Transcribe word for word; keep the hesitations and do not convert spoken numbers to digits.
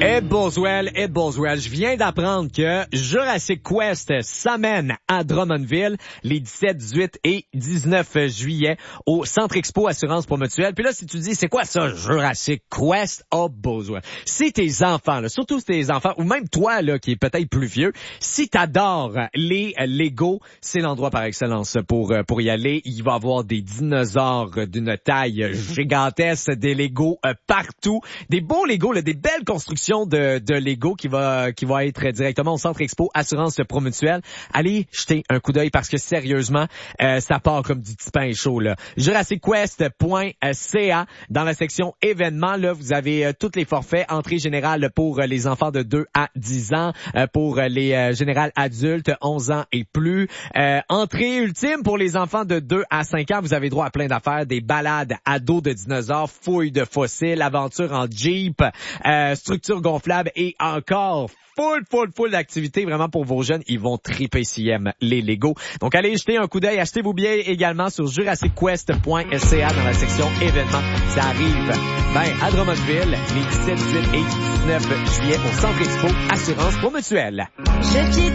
Ed Boswell, Ed Boswell, je viens d'apprendre que Jurassic Quest s'amène à Drummondville les dix-sept, dix-huit et dix-neuf juillet au Centre Expo Assurance Promutuelle. Puis là, si tu dis, c'est quoi ça, Jurassic Quest? Oh, Boswell. Si tes enfants, là, surtout si tes enfants, ou même toi, là, qui est peut-être plus vieux, si t'adores les Lego, c'est l'endroit par excellence pour, pour y aller. Il va y avoir des dinosaures d'une taille gigantesque, des Lego euh, partout, des beaux Lego, là, des belles constructions de, de Lego qui va, qui va être directement au Centre Expo Assurance Promutuelle. Allez jeter un coup d'œil parce que sérieusement, euh, ça part comme du petit pain chaud, là. Jurassic Quest point C A. Dans la section événements, là, vous avez euh, tous les forfaits. Entrée générale pour euh, les enfants de deux à dix ans, euh, pour euh, les euh, générales adultes, onze ans et plus. Euh, entrée ultime pour les enfants de deux à cinq ans. Vous avez droit à plein d'affaires, des balades à dos de dinosaures, fouilles de fossiles, aventures en Jeep, euh, structures gonflables et encore full, full, full d'activités vraiment pour vos jeunes. Ils vont triper s'ils aiment les Lego. Donc, allez jeter un coup d'œil. Achetez vos billets également sur Jurassic Quest point C A dans la section événements. Ça arrive, ben, à Drummondville, les dix-sept, dix-huit et dix-neuf juillet au Centre Expo Assurance Promutuelle. Je